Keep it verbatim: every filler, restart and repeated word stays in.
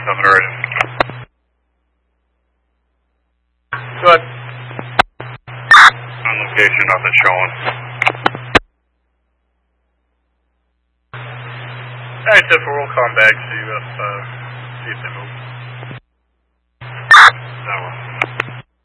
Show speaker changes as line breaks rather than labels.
Nothing already. Go ahead. On location, nothing showing. Alright, Tipper, we'll come back, see if, uh, see if they move.